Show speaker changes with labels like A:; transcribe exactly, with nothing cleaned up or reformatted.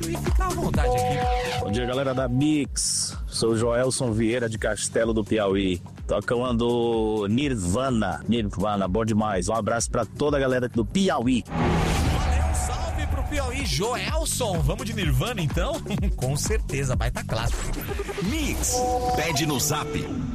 A: muito e ficar à vontade aqui.
B: Bom dia, galera da Mix. Sou o Joelson Vieira de Castelo do Piauí. Tocando Nirvana. Nirvana, bom demais. Um abraço pra toda a galera do Piauí.
A: Valeu, salve pro Piauí. Joelson, vamos de Nirvana então? Com certeza, baita clássico.
C: Mix, pede no zap